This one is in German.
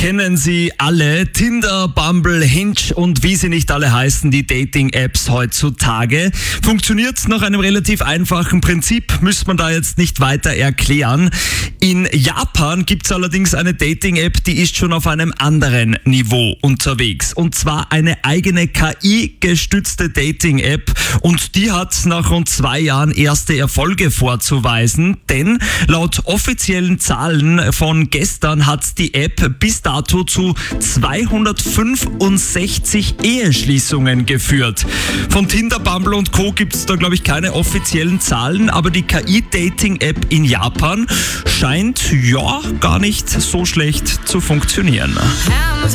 kennen sie alle. Tinder, Bumble, Hinge und wie sie nicht alle heißen, die Dating-Apps heutzutage. Funktioniert nach einem relativ einfachen Prinzip, müsste man da jetzt nicht weiter erklären. In Japan gibt es allerdings eine Dating-App, die ist schon auf einem anderen Niveau unterwegs. Und zwar eine eigene KI-gestützte Dating-App. Und die hat nach rund 2 Jahren erste Erfolge vorzuweisen. Denn laut offiziellen Zahlen von gestern hat die App bis dato zu 265 Eheschließungen geführt. Von Tinder, Bumble und Co. gibt es da, glaube ich, keine offiziellen Zahlen, aber die KI-Dating-App in Japan scheint ja gar nicht so schlecht zu funktionieren. Hands